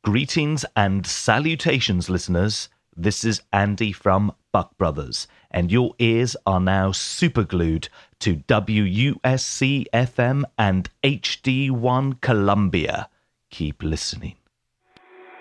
Greetings and salutations, listeners. This is Andy from Buck Brothers, and your ears are now superglued to WUSC FM and HD1 Columbia. Keep listening.